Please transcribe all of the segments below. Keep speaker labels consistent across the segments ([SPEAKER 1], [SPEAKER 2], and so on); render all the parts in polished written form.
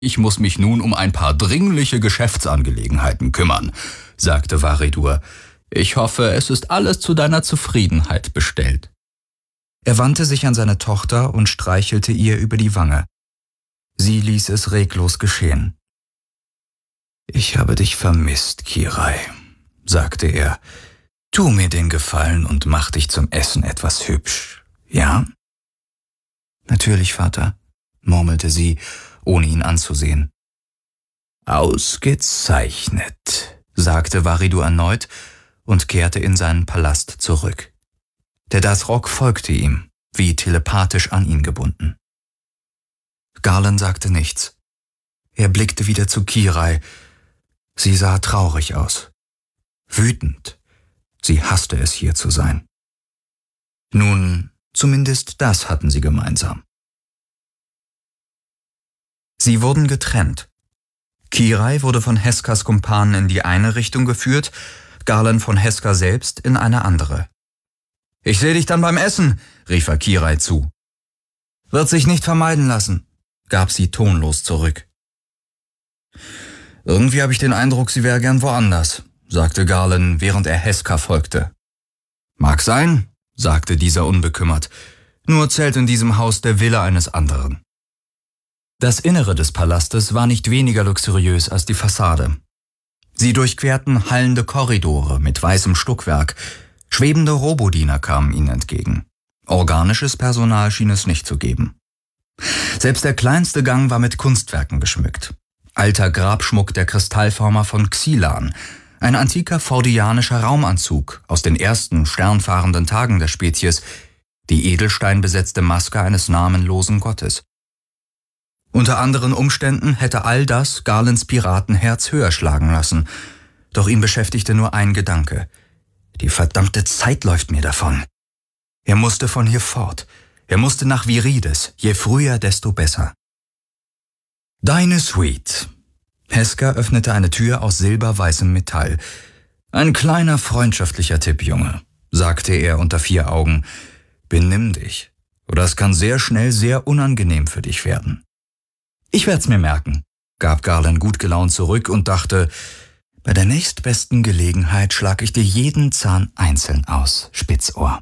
[SPEAKER 1] Ich muss mich nun um ein paar dringliche Geschäftsangelegenheiten kümmern, sagte Varidur. Ich hoffe, es ist alles zu deiner Zufriedenheit bestellt.
[SPEAKER 2] Er wandte sich an seine Tochter und streichelte ihr über die Wange. Sie ließ es reglos geschehen. »Ich habe dich vermisst, Kirai«, sagte er. »Tu mir den Gefallen und mach dich zum Essen etwas hübsch, ja?« »Natürlich, Vater«, murmelte sie, ohne ihn anzusehen. »Ausgezeichnet«, sagte Varidur erneut und kehrte in seinen Palast zurück. Der Dasrock folgte ihm, wie telepathisch an ihn gebunden. Garland sagte nichts. Er blickte wieder zu Kirai. Sie sah traurig aus. Wütend. Sie hasste es, hier zu sein. Nun, zumindest das hatten sie gemeinsam. Sie wurden getrennt. Kirai wurde von Heskas Kumpanen in die eine Richtung geführt, Garland von Heska selbst in eine andere. »Ich sehe dich dann beim Essen«, rief er Kirai zu. »Wird sich nicht vermeiden lassen«, gab sie tonlos zurück. »Irgendwie habe ich den Eindruck, sie wäre gern woanders«, sagte Garland, während er Heska folgte. »Mag sein«, sagte dieser unbekümmert, »nur zählt in diesem Haus der Wille eines anderen.« Das Innere des Palastes war nicht weniger luxuriös als die Fassade. Sie durchquerten hallende Korridore mit weißem Stuckwerk. Schwebende Robodiener kamen ihnen entgegen. Organisches Personal schien es nicht zu geben. Selbst der kleinste Gang war mit Kunstwerken geschmückt. Alter Grabschmuck der Kristallformer von Xylan, ein antiker fordianischer Raumanzug aus den ersten sternfahrenden Tagen der Spezies, die edelsteinbesetzte Maske eines namenlosen Gottes. Unter anderen Umständen hätte all das Garlands Piratenherz höher schlagen lassen, doch ihn beschäftigte nur ein Gedanke. Die verdammte Zeit läuft mir davon. Er musste von hier fort. Er musste nach Virides, je früher, desto besser. »Deine Suite.« Heska öffnete eine Tür aus silberweißem Metall. »Ein kleiner freundschaftlicher Tipp, Junge«, sagte er unter 4 Augen. »Benimm dich, oder es kann sehr schnell sehr unangenehm für dich werden.« »Ich werd's mir merken«, gab Garland gut gelaunt zurück und dachte, »bei der nächstbesten Gelegenheit schlag ich dir jeden Zahn einzeln aus, Spitzohr.«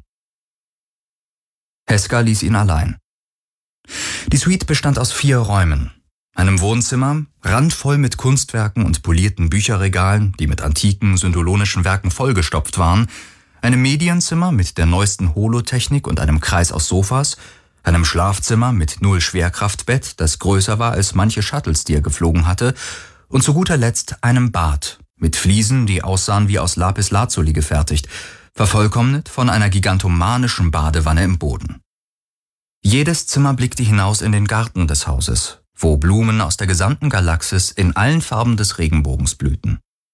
[SPEAKER 2] Heska ließ ihn allein. Die Suite bestand aus 4 Räumen. Einem Wohnzimmer, randvoll mit Kunstwerken und polierten Bücherregalen, die mit antiken, syndolonischen Werken vollgestopft waren, einem Medienzimmer mit der neuesten Holotechnik und einem Kreis aus Sofas, einem Schlafzimmer mit 0 Schwerkraftbett, das größer war als manche Shuttles, die er geflogen hatte, und zu guter Letzt einem Bad mit Fliesen, die aussahen wie aus Lapislazuli gefertigt, vervollkommnet von einer gigantomanischen Badewanne im Boden. Jedes Zimmer blickte hinaus in den Garten des Hauses, wo Blumen aus der gesamten Galaxis in allen Farben des Regenbogens blühten.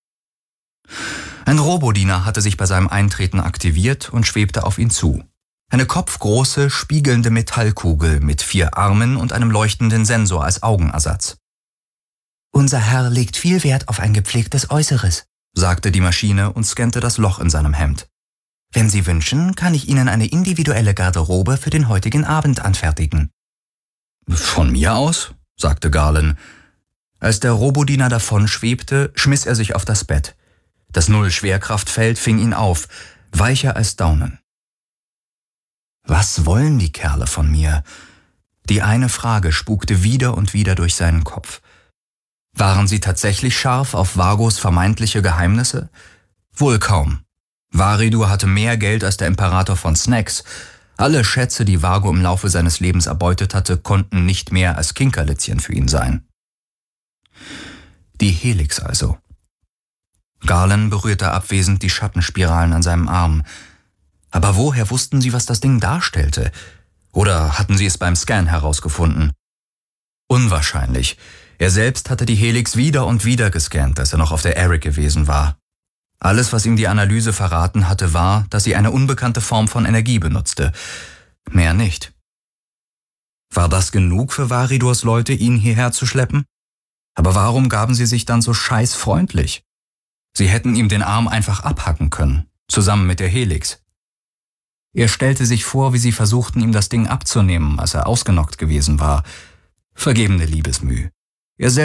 [SPEAKER 2] Ein Robodiener hatte sich bei seinem Eintreten aktiviert und schwebte auf ihn zu. Eine kopfgroße, spiegelnde Metallkugel mit 4 Armen und einem leuchtenden Sensor als Augenersatz. »Unser Herr legt viel Wert auf ein gepflegtes Äußeres«, sagte die Maschine und scannte das Loch in seinem Hemd. »Wenn Sie wünschen, kann ich Ihnen eine individuelle Garderobe für den heutigen Abend anfertigen.« »Von mir aus?«, sagte Garland. Als der Robodiener davonschwebte, schmiss er sich auf das Bett. Das 0-Schwerkraftfeld fing ihn auf, weicher als Daunen. Was wollen die Kerle von mir? Die eine Frage spukte wieder und wieder durch seinen Kopf. Waren sie tatsächlich scharf auf Vagos vermeintliche Geheimnisse? Wohl kaum. Varidur hatte mehr Geld als der Imperator von Snacks. Alle Schätze, die Vago im Laufe seines Lebens erbeutet hatte, konnten nicht mehr als Kinkerlitzchen für ihn sein. Die Helix also. Garland berührte abwesend die Schattenspiralen an seinem Arm. Aber woher wussten sie, was das Ding darstellte? Oder hatten sie es beim Scan herausgefunden? Unwahrscheinlich. Er selbst hatte die Helix wieder und wieder gescannt, als er noch auf der Eric gewesen war. Alles, was ihm die Analyse verraten hatte, war, dass sie eine unbekannte Form von Energie benutzte. Mehr nicht. War das genug für Varidors Leute, ihn hierher zu schleppen? Aber warum gaben sie sich dann so scheißfreundlich? Sie hätten ihm den Arm einfach abhacken können, zusammen mit der Helix. Er stellte sich vor, wie sie versuchten, ihm das Ding abzunehmen, als er ausgenockt gewesen war. Vergebene Liebesmüh. Er